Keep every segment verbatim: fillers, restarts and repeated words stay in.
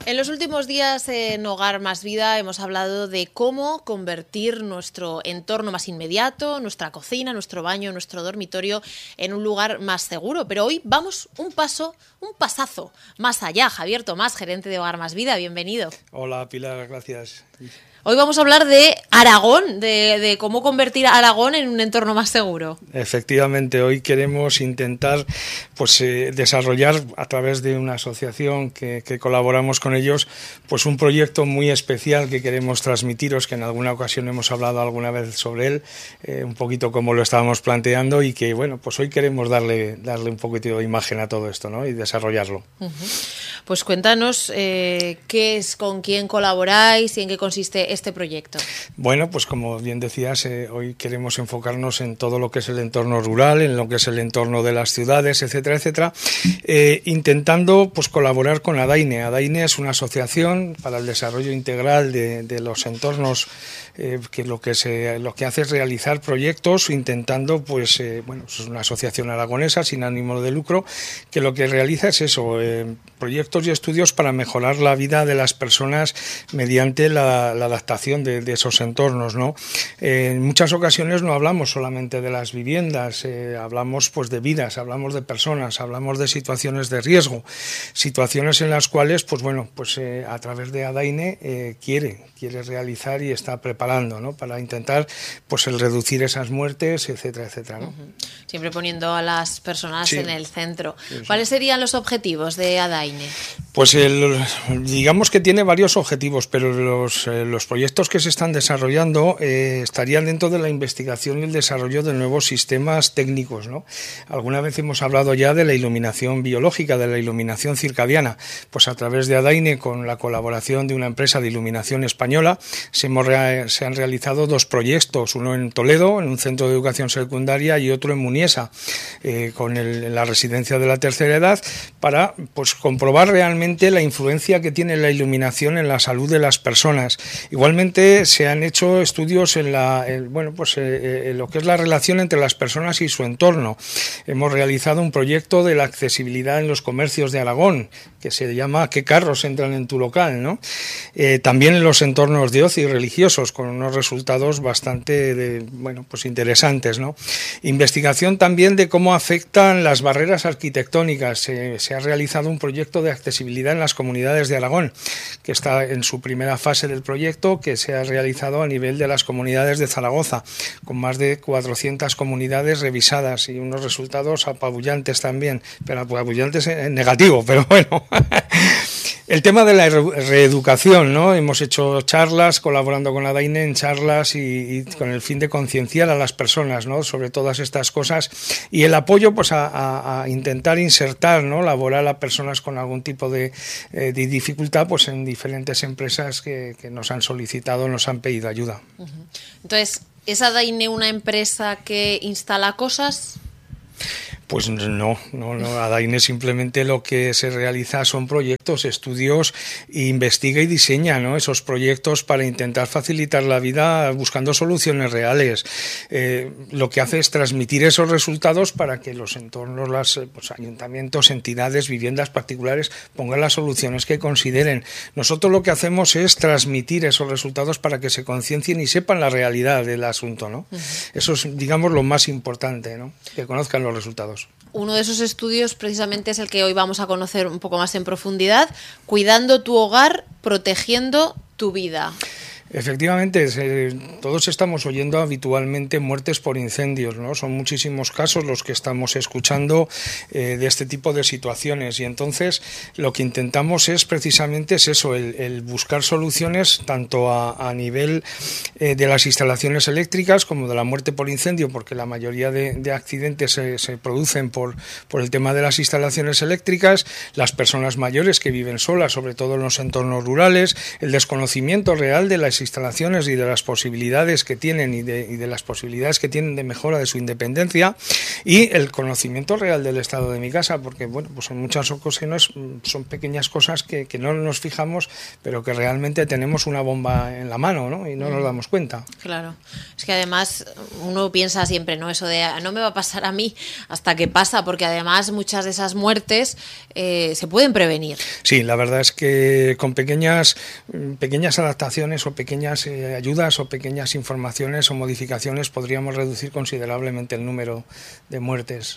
En los últimos días en Hogar Más Vida hemos hablado de cómo convertir nuestro entorno más inmediato, nuestra cocina, nuestro baño, nuestro dormitorio, en un lugar más seguro. Pero hoy vamos un paso, un pasazo más allá. Javier Tomás, gerente de Hogar Más Vida, bienvenido. Hola Pilar, gracias. Hoy vamos a hablar de Aragón, de, de cómo convertir a Aragón en un entorno más seguro. Efectivamente, hoy queremos intentar pues, eh, desarrollar a través de una asociación que, que colaboramos con ellos, pues un proyecto muy especial que queremos transmitiros, que en alguna ocasión hemos hablado alguna vez sobre él, eh, un poquito como lo estábamos planteando y que bueno, pues hoy queremos darle, darle un poquito de imagen a todo esto, ¿no? Y desarrollarlo. Uh-huh. Pues cuéntanos eh, qué es, con quién colaboráis y en qué consiste este proyecto. Bueno, pues como bien decías, eh, hoy queremos enfocarnos en todo lo que es el entorno rural, en lo que es el entorno de las ciudades, etcétera, etcétera, eh, intentando pues colaborar con ADAINE. ADAINE es una asociación para el desarrollo integral de, de los entornos, eh, que lo que se lo que hace es realizar proyectos intentando, pues, eh, bueno, es una asociación aragonesa sin ánimo de lucro, que lo que realiza es eso, eh, proyectos y estudios para mejorar la vida de las personas mediante la, la adaptación de, de esos entornos, ¿no? Eh, en muchas ocasiones no hablamos solamente de las viviendas, eh, hablamos pues de vidas, hablamos de personas, hablamos de situaciones de riesgo, situaciones en las cuales, pues bueno, pues eh, a través de ADAINE eh, quiere, quiere realizar y está preparando, ¿no? Para intentar pues el reducir esas muertes, etcétera, etcétera, ¿no? Uh-huh. Siempre poniendo a las personas sí. en el centro. Sí, sí. ¿Cuáles serían los objetivos de ADAINE? Pues el, digamos que tiene varios objetivos, pero los, eh, los proyectos que se están desarrollando eh, estarían dentro de la investigación y el desarrollo de nuevos sistemas técnicos, ¿no? Alguna vez hemos hablado ya de la iluminación biológica, de la iluminación circadiana. Pues a través de ADAINE, con la colaboración de una empresa de iluminación española, se, hemos rea- se han realizado dos proyectos, uno en Toledo, en un centro de educación secundaria, y otro en Muniesa, eh, con el, la residencia de la tercera edad, para pues comprobar realmente la influencia que tiene la iluminación en la salud de las personas. Igualmente se han hecho estudios en la, en, bueno, pues eh, en lo que es la relación entre las personas y su entorno. Hemos realizado un proyecto de la accesibilidad en los comercios de Aragón, que se llama ¿Qué carros entran en tu local?, ¿no? Eh, también en los entornos de ocio y religiosos, con unos resultados bastante de, bueno, pues interesantes, ¿no? Investigación también de cómo afectan las barreras arquitectónicas. Se, se ha realizado un proyecto de accesibilidad en las comunidades de Aragón, que está en su primera fase del proyecto, que se ha realizado a nivel de las comunidades de Zaragoza, con más de cuatrocientas comunidades revisadas y unos resultados apabullantes también, pero apabullantes en negativo, pero bueno. El tema de la reeducación, ¿no? Hemos hecho charlas, colaborando con ADAINE en charlas y, y con el fin de concienciar a las personas, ¿no? Sobre todas estas cosas, y el apoyo pues a, a, a intentar insertar, ¿no? Laboral a personas con algún tipo de, eh, de dificultad, pues en diferentes empresas que, que nos han solicitado, nos han pedido ayuda. Uh-huh. Entonces, ¿es ADAINE una empresa que instala cosas? Pues no, no, no. ADAINE simplemente lo que se realiza son proyectos, estudios, e investiga y diseña, ¿no? Esos proyectos para intentar facilitar la vida buscando soluciones reales. Eh, lo que hace es transmitir esos resultados para que los entornos, los pues, ayuntamientos, entidades, viviendas particulares pongan las soluciones que consideren. Nosotros lo que hacemos es transmitir esos resultados para que se conciencien y sepan la realidad del asunto, ¿no? Uh-huh. Eso es, digamos, lo más importante, ¿no? Que conozcan los resultados. Uno de esos estudios precisamente es el que hoy vamos a conocer un poco más en profundidad, cuidando tu hogar, protegiendo tu vida. Efectivamente, eh, todos estamos oyendo habitualmente muertes por incendios, ¿no? Son muchísimos casos los que estamos escuchando eh, de este tipo de situaciones, y entonces lo que intentamos es precisamente es eso, el, el buscar soluciones tanto a, a nivel eh, de las instalaciones eléctricas como de la muerte por incendio, porque la mayoría de, de accidentes se, se producen por, por el tema de las instalaciones eléctricas, las personas mayores que viven solas, sobre todo en los entornos rurales, el desconocimiento real de la existencia instalaciones y de las posibilidades que tienen y de, y de las posibilidades que tienen de mejora de su independencia, y el conocimiento real del estado de mi casa, porque bueno, pues en muchas ocasiones son pequeñas cosas que, que no nos fijamos, pero que realmente tenemos una bomba en la mano, ¿no? Y no nos damos cuenta. Claro, es que además uno piensa siempre, ¿no? Eso de no me va a pasar a mí hasta que pasa, porque además muchas de esas muertes eh, se pueden prevenir. Sí, la verdad es que con pequeñas, pequeñas adaptaciones o pequeñas eh, ayudas o pequeñas informaciones o modificaciones podríamos reducir considerablemente el número de muertes.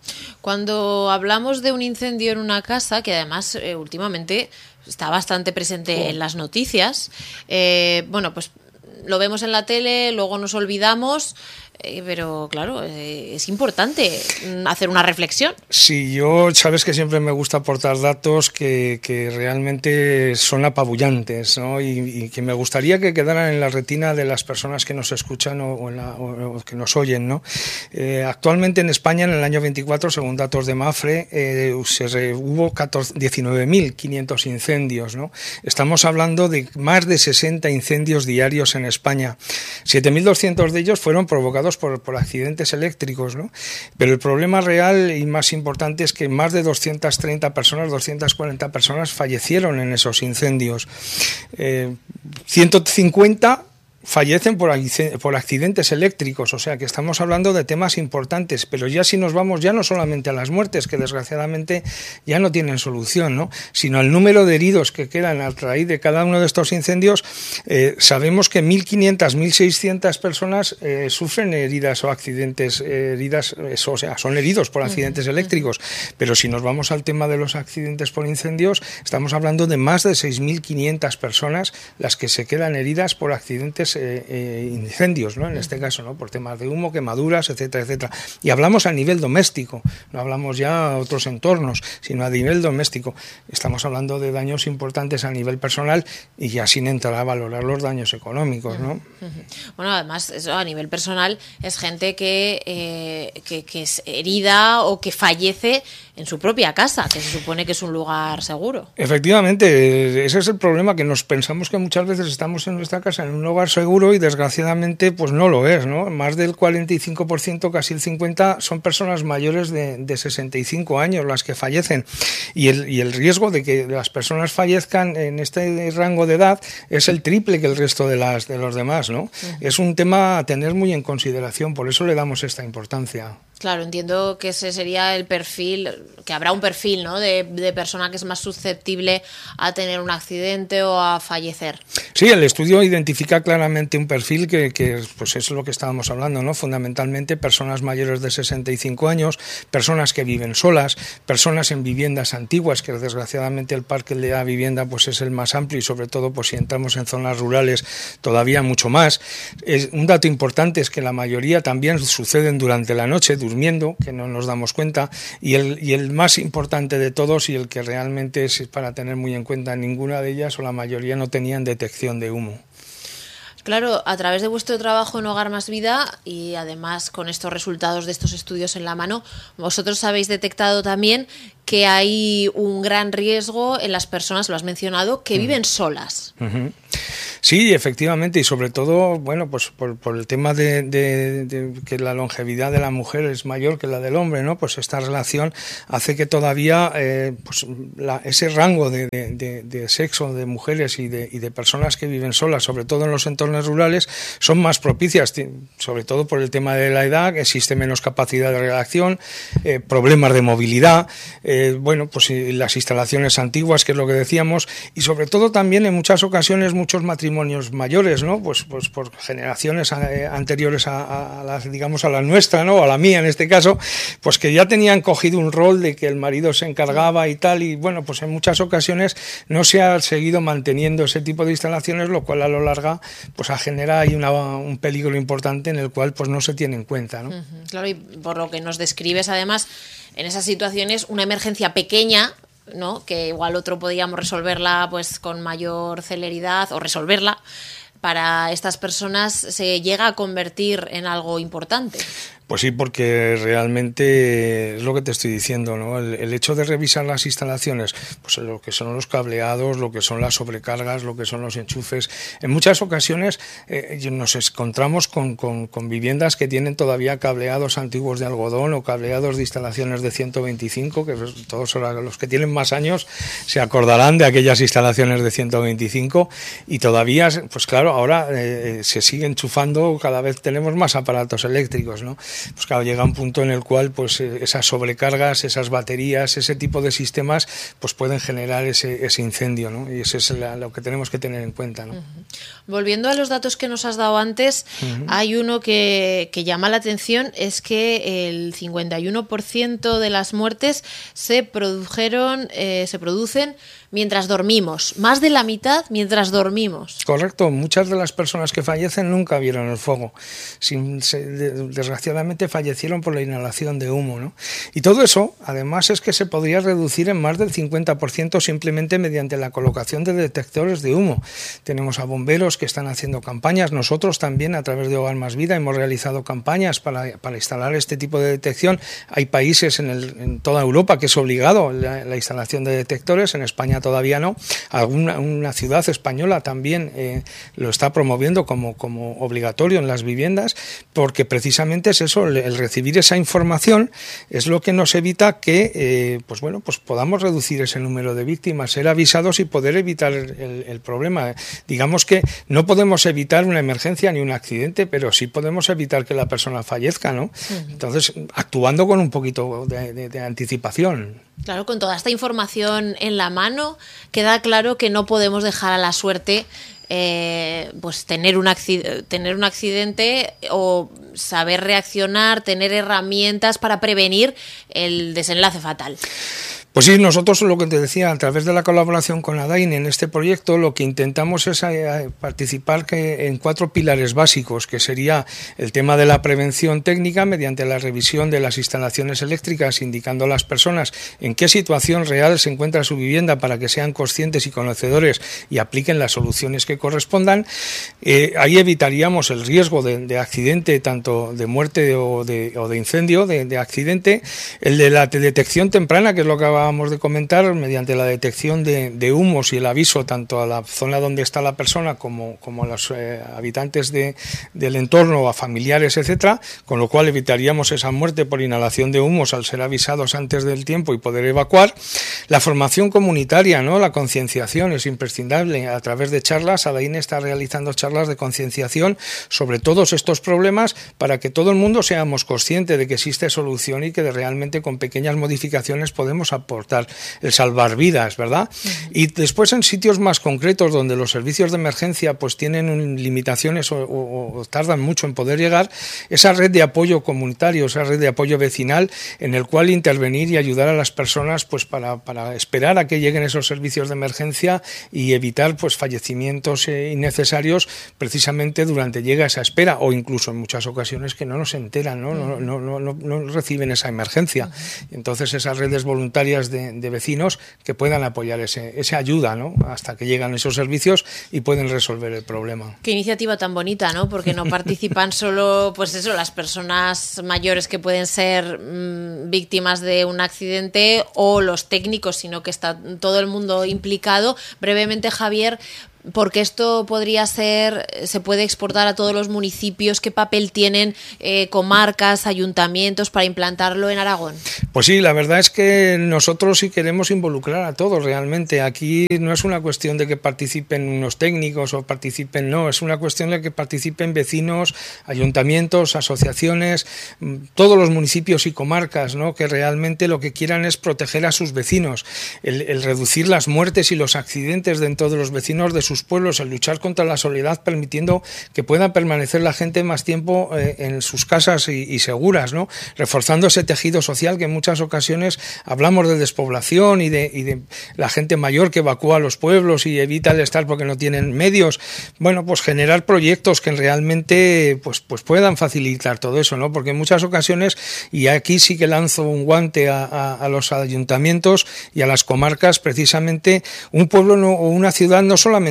Cuando hablamos de un incendio en una casa, que además eh, últimamente está bastante presente oh. en las noticias, eh, bueno, pues lo vemos en la tele, luego nos olvidamos, eh, pero claro, eh, es importante hacer una reflexión. Sí, yo sabes que siempre me gusta aportar datos que, que realmente son apabullantes, ¿no? Y, y que me gustaría que quedaran en la retina de las personas que nos escuchan o, o, en la, o, o que nos oyen, ¿no? Eh, actualmente en España, en el año veinticuatro, según datos de Mafre, eh, se, hubo diecinueve mil quinientos incendios, ¿no? Estamos hablando de más de sesenta incendios diarios en España. siete mil doscientos de ellos fueron provocados Por, por accidentes eléctricos, ¿no? Pero el problema real y más importante es que más de doscientas treinta personas, doscientas cuarenta personas fallecieron en esos incendios. Eh, ciento cincuenta fallecen por, por accidentes eléctricos, o sea que estamos hablando de temas importantes, pero ya si nos vamos ya no solamente a las muertes, que desgraciadamente ya no tienen solución, ¿no? Sino al número de heridos que quedan a raíz de cada uno de estos incendios. Eh, sabemos que mil quinientas, mil seiscientas personas eh, sufren heridas o accidentes, eh, heridas, eso, o sea, son heridos por accidentes uh-huh. eléctricos, pero si nos vamos al tema de los accidentes por incendios, estamos hablando de más de seis mil quinientas personas las que se quedan heridas por accidentes Eh, eh, incendios, ¿no? En este caso, ¿no? Por temas de humo, quemaduras, etcétera, etcétera. Y hablamos a nivel doméstico, no hablamos ya a otros entornos, sino a nivel doméstico. Estamos hablando de daños importantes a nivel personal y ya sin entrar a valorar los daños económicos, ¿no? Bueno, además, eso a nivel personal es gente que, eh, que, que es herida o que fallece en su propia casa, que se supone que es un lugar seguro. Efectivamente, ese es el problema, que nos pensamos que muchas veces estamos en nuestra casa en un lugar seguro y desgraciadamente pues no lo es, ¿no? Más del cuarenta y cinco por ciento, casi el cincuenta por ciento, son personas mayores de, de sesenta y cinco años las que fallecen, y el, y el riesgo de que las personas fallezcan en este rango de edad es el triple que el resto de, las, de los demás, ¿no? Uh-huh. Es un tema a tener muy en consideración, por eso le damos esta importancia. Claro, entiendo que ese sería el perfil, que habrá un perfil, ¿no? De, de persona que es más susceptible a tener un accidente o a fallecer. Sí, el estudio identifica claramente un perfil que, que pues es lo que estábamos hablando, ¿no? Fundamentalmente personas mayores de sesenta y cinco años, personas que viven solas, personas en viviendas antiguas, que desgraciadamente el parque de la vivienda pues es el más amplio, y sobre todo pues si entramos en zonas rurales todavía mucho más. Es, un dato importante es que la mayoría también suceden durante la noche, durmiendo, que no nos damos cuenta, y el, y el más importante de todos, y el que realmente es para tener muy en cuenta, ninguna de ellas o la mayoría no tenían detección de humo. Claro, a través de vuestro trabajo en Hogar Más Vida y además con estos resultados de estos estudios en la mano, vosotros habéis detectado también que hay un gran riesgo en las personas, lo has mencionado, que viven solas. Uh-huh. Sí, efectivamente, y sobre todo, bueno, pues por, por el tema de, de, de que la longevidad de la mujer es mayor que la del hombre, ¿no? Pues esta relación hace que todavía eh, pues la, ese rango de, de, de, de sexo de mujeres y de, y de personas que viven solas, sobre todo en los entornos rurales, son más propicias, sobre todo por el tema de la edad, existe menos capacidad de reacción, eh, problemas de movilidad, eh, bueno, pues las instalaciones antiguas, que es lo que decíamos, y sobre todo también en muchas ocasiones muchos matrimonios mayores, ¿no? Pues, pues por generaciones anteriores a, a la, digamos, a la nuestra, ¿no? A la mía en este caso, pues que ya tenían cogido un rol de que el marido se encargaba y tal, y bueno, pues en muchas ocasiones no se ha seguido manteniendo ese tipo de instalaciones, lo cual a lo largo pues genera ahí una, un peligro importante en el cual pues no se tiene en cuenta, ¿no? Uh-huh. Claro, y por lo que nos describes además, en esas situaciones una emergencia pequeña, ¿no? Que igual otro podíamos resolverla pues con mayor celeridad o resolverla, para estas personas se llega a convertir en algo importante. Pues sí, porque realmente es lo que te estoy diciendo, ¿no? El, el hecho de revisar las instalaciones, pues lo que son los cableados, lo que son las sobrecargas, lo que son los enchufes. En muchas ocasiones eh, nos encontramos con, con, con viviendas que tienen todavía cableados antiguos de algodón o cableados de instalaciones de ciento veinticinco, que todos los que tienen más años se acordarán de aquellas instalaciones de ciento veinticinco, y todavía, pues claro, ahora eh, se sigue enchufando, cada vez tenemos más aparatos eléctricos, ¿no? Pues claro, llega un punto en el cual pues esas sobrecargas, esas baterías, ese tipo de sistemas pues pueden generar ese, ese incendio, ¿no? Y eso es la, lo que tenemos que tener en cuenta, ¿no? Uh-huh. Volviendo a los datos que nos has dado antes, uh-huh. hay uno que, que llama la atención, es que el cincuenta y uno por ciento de las muertes se produjeron, eh, se producen mientras dormimos, más de la mitad mientras dormimos. Correcto, muchas de las personas que fallecen nunca vieron el fuego, Sin, se, de, desgraciadamente fallecieron por la inhalación de humo, ¿no? Y todo eso, además, es que se podría reducir en más del cincuenta por ciento simplemente mediante la colocación de detectores de humo. Tenemos a bomberos que están haciendo campañas, nosotros también a través de Hogar Más Vida hemos realizado campañas para, para instalar este tipo de detección. Hay países en, el, en toda Europa que es obligado la, la instalación de detectores, en España todavía no. Alguna una ciudad española también eh, lo está promoviendo como, como obligatorio en las viviendas, porque precisamente es eso, el, el recibir esa información es lo que nos evita que eh, pues bueno, pues podamos reducir ese número de víctimas, ser avisados y poder evitar el, el problema. Digamos que no podemos evitar una emergencia ni un accidente, pero sí podemos evitar que la persona fallezca, ¿no? Uh-huh. Entonces, actuando con un poquito de, de, de anticipación. Claro, con toda esta información en la mano, queda claro que no podemos dejar a la suerte eh, pues tener un, acc- tener un accidente o saber reaccionar, tener herramientas para prevenir el desenlace fatal. Pues sí, nosotros, lo que te decía, a través de la colaboración con ADAIN en este proyecto, lo que intentamos es eh, participar que en cuatro pilares básicos, que sería el tema de la prevención técnica mediante la revisión de las instalaciones eléctricas, indicando a las personas en qué situación real se encuentra su vivienda para que sean conscientes y conocedores y apliquen las soluciones que correspondan. Eh, ahí evitaríamos el riesgo de, de accidente, tanto de muerte o de, o de incendio, de, de accidente. El de la detección temprana, que es lo que acabamos de comentar, mediante la detección de, de humos y el aviso tanto a la zona donde está la persona como, como a los eh, habitantes de, del entorno, a familiares, etcétera, con lo cual evitaríamos esa muerte por inhalación de humos al ser avisados antes del tiempo y poder evacuar. La formación comunitaria, ¿no? La concienciación es imprescindible. A través de charlas, ADAIN está realizando charlas de concienciación sobre todos estos problemas para que todo el mundo seamos conscientes de que existe solución y que de realmente con pequeñas modificaciones podemos aportar el salvar vidas, ¿verdad? Uh-huh. Y después en sitios más concretos donde los servicios de emergencia pues tienen un, limitaciones o, o, o tardan mucho en poder llegar, esa red de apoyo comunitario, esa red de apoyo vecinal en el cual intervenir y ayudar a las personas pues para, para esperar a que lleguen esos servicios de emergencia y evitar pues fallecimientos eh, innecesarios precisamente durante llega esa espera, o incluso en muchas ocasiones que no nos enteran, ¿no? Uh-huh. no, no, no, no, no reciben esa emergencia. Uh-huh. Entonces esas redes voluntarias De, de vecinos que puedan apoyar ese, esa ayuda, ¿no? Hasta que llegan esos servicios y pueden resolver el problema. Qué iniciativa tan bonita, ¿no? Porque no participan solo, pues eso, las personas mayores que pueden ser mmm, víctimas de un accidente o los técnicos, sino que está todo el mundo implicado. Brevemente, Javier, porque esto podría ser, se puede exportar a todos los municipios. ¿Qué papel tienen eh, comarcas, ayuntamientos para implantarlo en Aragón? Pues sí, la verdad es que nosotros sí queremos involucrar a todos realmente. Aquí no es una cuestión de que participen unos técnicos o participen, no, es una cuestión de que participen vecinos, ayuntamientos, asociaciones, todos los municipios y comarcas, ¿no? Que realmente lo que quieran es proteger a sus vecinos, el, el reducir las muertes y los accidentes dentro de los vecinos de sus pueblos, el luchar contra la soledad, permitiendo que pueda permanecer la gente más tiempo eh, en sus casas y, y seguras, ¿no? Reforzando ese tejido social que en muchas ocasiones hablamos de despoblación y de, y de la gente mayor que evacúa a los pueblos y evita el estar porque no tienen medios. Bueno, pues generar proyectos que realmente pues, pues puedan facilitar todo eso, ¿no? Porque en muchas ocasiones, y aquí sí que lanzo un guante a, a, a los ayuntamientos y a las comarcas, precisamente un pueblo no, o una ciudad no solamente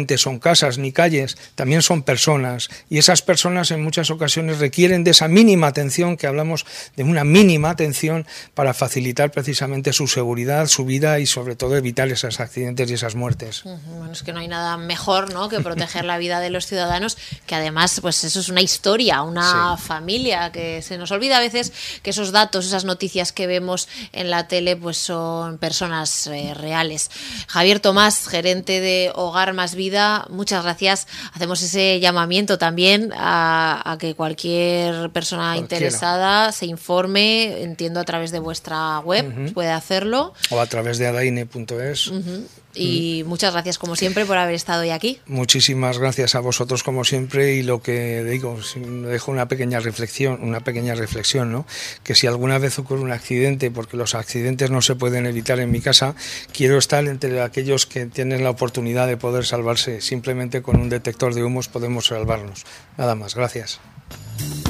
solamente son casas ni calles, también son personas, y esas personas en muchas ocasiones requieren de esa mínima atención, que hablamos de una mínima atención para facilitar precisamente su seguridad, su vida y sobre todo evitar esos accidentes y esas muertes. Bueno, es que no hay nada mejor, ¿no?, que proteger la vida de los ciudadanos, que además pues eso es una historia, una sí. familia, que se nos olvida a veces que esos datos, esas noticias que vemos en la tele pues son personas eh, reales. Javier Tomás, gerente de Hogar Más Vida, muchas gracias. Hacemos ese llamamiento también a, a que cualquier persona Cualquiera. interesada se informe, entiendo a través de vuestra web, uh-huh. puede hacerlo. O a través de adaine punto es. Uh-huh. Y uh-huh. muchas gracias como siempre por haber estado hoy aquí. Muchísimas gracias a vosotros como siempre, y lo que digo, dejo una pequeña reflexión, una pequeña reflexión, ¿no? Que si alguna vez ocurre un accidente, porque los accidentes no se pueden evitar en mi casa, quiero estar entre aquellos que tienen la oportunidad de poder salvarse. Simplemente con un detector de humos podemos salvarnos. Nada más, gracias.